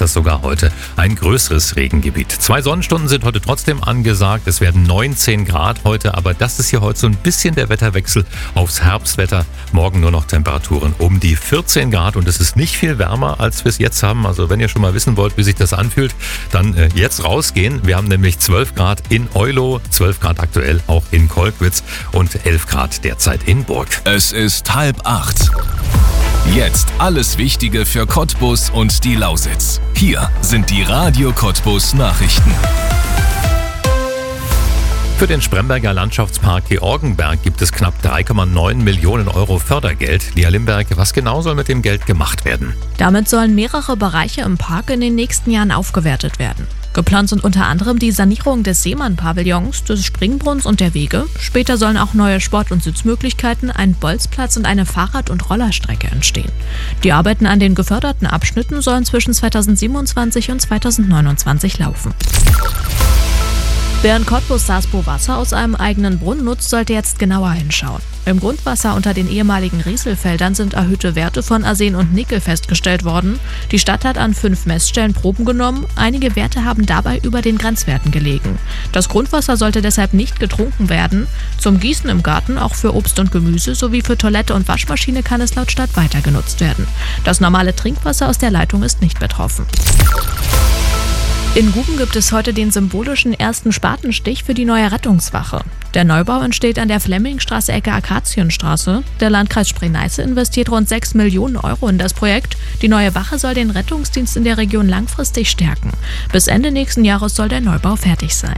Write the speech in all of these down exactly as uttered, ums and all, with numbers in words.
das sogar heute ein größeres Regengebiet. Zwei Sonnenstunden sind heute trotzdem angesagt. Es werden neunzehn Grad heute, aber das ist hier heute so ein bisschen der Wetterwechsel aufs Herbstwetter. Morgen nur noch Temperaturen um die vierzehn Grad und es ist nicht viel wärmer, als wir es jetzt haben. Also wenn ihr schon mal wissen wollt, wie sich das anfühlt, dann äh, jetzt rausgehen. Wir haben nämlich zwölf Grad in Eulow, zwölf Grad aktuell auch in Kolkwitz und elf Grad derzeit in Burg. Es ist halb acht. Jetzt alles Wichtige für Cottbus und die Lausitz. Hier sind die Radio Cottbus Nachrichten. Für den Spremberger Landschaftspark Georgenberg gibt es knapp drei Komma neun Millionen Euro Fördergeld. Lia Limberg, was genau soll mit dem Geld gemacht werden? Damit sollen mehrere Bereiche im Park in den nächsten Jahren aufgewertet werden. Geplant sind unter anderem die Sanierung des Seemann-Pavillons, des Springbrunnens und der Wege. Später sollen auch neue Sport- und Sitzmöglichkeiten, ein Bolzplatz und eine Fahrrad- und Rollerstrecke entstehen. Die Arbeiten an den geförderten Abschnitten sollen zwischen zweitausendsiebenundzwanzig und zweitausendneunundzwanzig laufen. Wer in Cottbus Saspo Wasser aus einem eigenen Brunnen nutzt, sollte jetzt genauer hinschauen. Im Grundwasser unter den ehemaligen Rieselfeldern sind erhöhte Werte von Arsen und Nickel festgestellt worden. Die Stadt hat an fünf Messstellen Proben genommen. Einige Werte haben dabei über den Grenzwerten gelegen. Das Grundwasser sollte deshalb nicht getrunken werden. Zum Gießen im Garten, auch für Obst und Gemüse sowie für Toilette und Waschmaschine kann es laut Stadt weiter genutzt werden. Das normale Trinkwasser aus der Leitung ist nicht betroffen. In Guben gibt es heute den symbolischen ersten Spatenstich für die neue Rettungswache. Der Neubau entsteht an der Flemmingstraße Ecke Akazienstraße. Der Landkreis Spree-Neiße investiert rund sechs Millionen Euro in das Projekt. Die neue Wache soll den Rettungsdienst in der Region langfristig stärken. Bis Ende nächsten Jahres soll der Neubau fertig sein.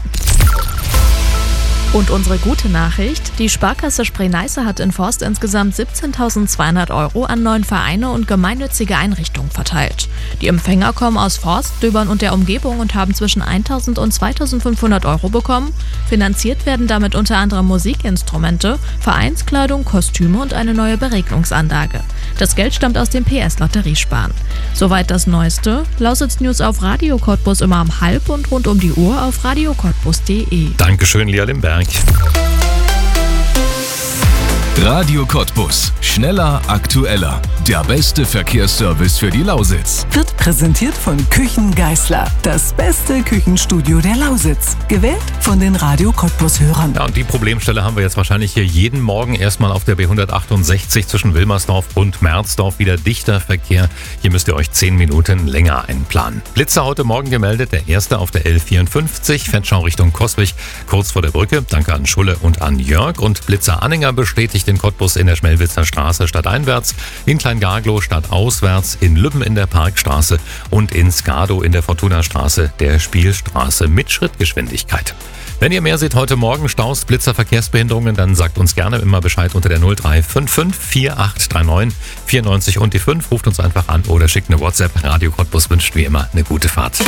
Und unsere gute Nachricht: Die Sparkasse Spree-Neiße hat in Forst insgesamt siebzehntausendzweihundert Euro an neuen Vereine und gemeinnützige Einrichtungen verteilt. Die Empfänger kommen aus Forst, Döbern und der Umgebung und haben zwischen eintausend und zweitausendfünfhundert Euro bekommen. Finanziert werden damit unter anderem Musikinstrumente, Vereinskleidung, Kostüme und eine neue Beregnungsanlage. Das Geld stammt aus dem P S-Lotteriesparen. Soweit das Neueste. Lausitz News auf Radio Cottbus immer um halb und rund um die Uhr auf radio cottbus punkt de. Dankeschön, Lia Limberg. Radio Cottbus. Schneller, aktueller. Der beste Verkehrsservice für die Lausitz. Wird präsentiert von Küchen Geisler. Das beste Küchenstudio der Lausitz. Gewählt von den Radio Cottbus-Hörern. Ja, und die Problemstelle haben wir jetzt wahrscheinlich hier jeden Morgen. Erstmal auf der B hundertachtundsechzig zwischen Wilmersdorf und Merzdorf wieder dichter Verkehr. Hier müsst ihr euch zehn Minuten länger einplanen. Blitzer heute Morgen gemeldet. Der erste auf der L vierundfünfzig, Fetschau Richtung Coswig, kurz vor der Brücke. Danke an Schulle und an Jörg. Und Blitzer Anhänger bestätigt den Cottbus in der Schmelwitzer Straße stadteinwärts, in Kleingarglow stadtauswärts, in Lübben in der Parkstraße und in Skado in der Fortuna-Straße der Spielstraße mit Schrittgeschwindigkeit. Wenn ihr mehr seht heute Morgen, Staus, Blitzer, Verkehrsbehinderungen, dann sagt uns gerne immer Bescheid unter der null drei fünf fünf vier acht drei neun vier neun und die fünf. Ruft uns einfach an oder schickt eine WhatsApp. Radio Cottbus wünscht wie immer eine gute Fahrt.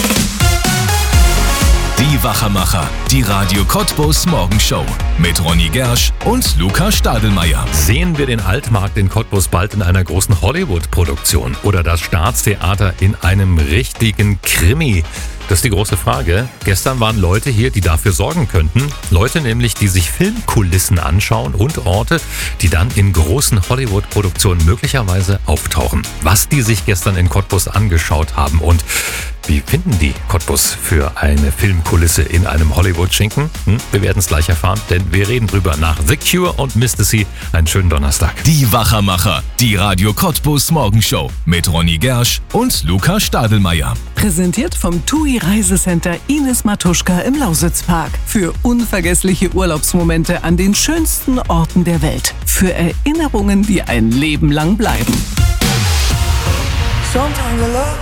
Die Wachermacher, die Radio Cottbus Morgenshow mit Ronny Gersch und Luca Stadelmeier. Sehen wir den Altmarkt in Cottbus bald in einer großen Hollywood-Produktion oder das Staatstheater in einem richtigen Krimi? Das ist die große Frage. Gestern waren Leute hier, die dafür sorgen könnten. Leute nämlich, die sich Filmkulissen anschauen und Orte, die dann in großen Hollywood-Produktionen möglicherweise auftauchen. Was die sich gestern in Cottbus angeschaut haben und wie finden die Cottbus für eine Filmkulisse in einem Hollywood-Schinken? Hm, wir werden es gleich erfahren, denn wir reden drüber nach The Cure und Mister C. Einen schönen Donnerstag. Die Wachermacher, die Radio Cottbus Morgenshow mit Ronny Gersch und Luca Stadelmeier. Präsentiert vom T U I Reisecenter Ines Matuschka im Lausitzpark. Für unvergessliche Urlaubsmomente an den schönsten Orten der Welt. Für Erinnerungen, die ein Leben lang bleiben.